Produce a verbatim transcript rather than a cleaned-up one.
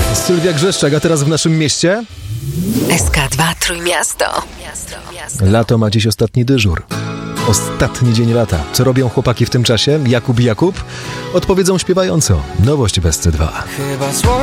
Sylwia Grzeszczak, a teraz w naszym mieście? S K dwa Trójmiasto. Lato ma dziś ostatni dyżur. Ostatni dzień lata. Co robią chłopaki w tym czasie? Jakub i Jakub? Odpowiedzą śpiewająco. Nowość bez C dwa.